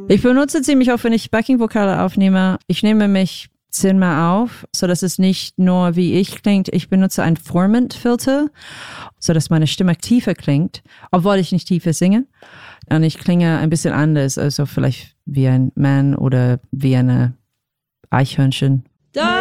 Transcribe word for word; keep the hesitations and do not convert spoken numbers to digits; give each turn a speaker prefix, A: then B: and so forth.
A: Ich benutze ziemlich oft, wenn ich Backing-Vokale aufnehme, ich nehme mich zehnmal auf, sodass es nicht nur wie ich klingt. Ich benutze einen Formant-Filter, sodass meine Stimme tiefer klingt, obwohl ich nicht tiefer singe. Und ich klinge ein bisschen anders, also vielleicht wie ein Mann oder wie eine Eichhörnchen. Da